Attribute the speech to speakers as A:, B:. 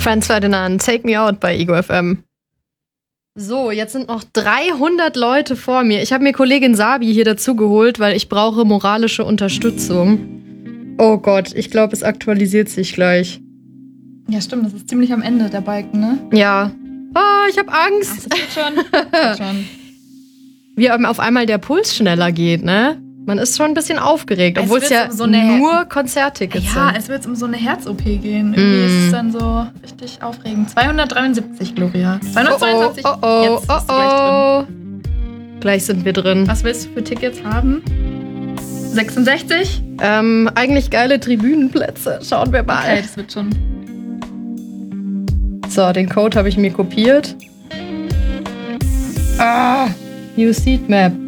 A: Franz Ferdinand, Take Me Out bei Ego FM. So, jetzt sind noch 300 Leute vor mir. Ich habe mir Kollegin Sabi hier dazu geholt, weil ich brauche moralische Unterstützung. Oh Gott, ich glaube, es aktualisiert sich gleich.
B: Ja, stimmt, das ist ziemlich am Ende der Balken, ne?
A: Ja. Oh, ich habe Angst.
B: Ach, das wird schon.
A: Wie auf einmal der Puls schneller geht, ne? Man ist schon ein bisschen aufgeregt, obwohl es ja nur Konzerttickets sind.
B: Ja, es wird um so eine Herz-OP gehen. Irgendwie ist es dann so richtig aufregend. 273, Gloria. 272. Jetzt bist du gleich drin.
A: Gleich sind wir drin.
B: Was willst du für Tickets haben? 66?
A: Eigentlich geile Tribünenplätze. Schauen wir mal.
B: Okay, das wird schon.
A: So, den Code habe ich mir kopiert. New Seat Map.